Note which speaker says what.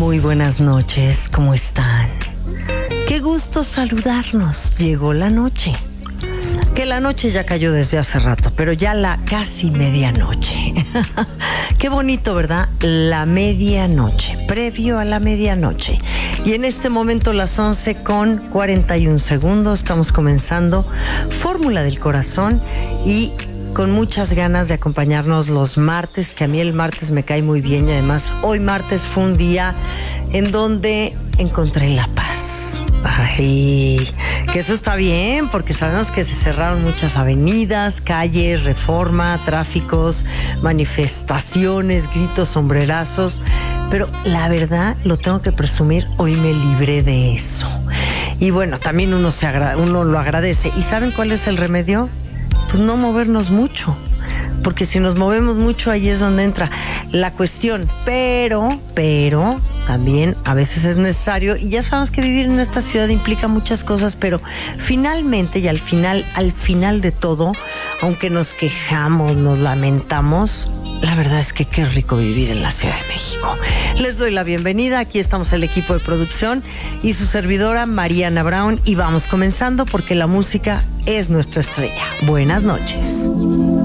Speaker 1: Muy buenas noches, ¿cómo están? Qué gusto saludarnos, llegó la noche. Que la noche ya cayó desde hace rato, pero ya la casi medianoche. Qué bonito, ¿verdad? La medianoche, previo a la medianoche. Y en este momento las 11:41. Estamos comenzando Fórmula del Corazón y con muchas ganas de acompañarnos los martes, que a mí el martes me cae muy bien y además hoy martes fue un día en donde encontré la paz. Ay, que eso está bien, porque sabemos que se cerraron muchas avenidas, calles, Reforma, tráficos, manifestaciones, gritos, sombrerazos, pero la verdad, lo tengo que presumir, hoy me libré de eso. Y bueno, también uno lo agradece. ¿Y saben cuál es el remedio? Pues no movernos mucho, porque si nos movemos mucho ahí es donde entra la cuestión, pero también a veces es necesario, y ya sabemos que vivir en esta ciudad implica muchas cosas, pero finalmente y al final de todo, aunque nos quejamos, nos lamentamos, la verdad es que qué rico vivir en la Ciudad de México. Les doy la bienvenida, aquí estamos el equipo de producción y su servidora Mariana Brown, y vamos comenzando porque la música es nuestra estrella. Buenas noches.